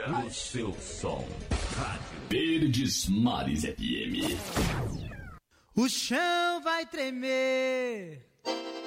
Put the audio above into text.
o seu som. Rádio Verdes Mares FM. O chão vai tremer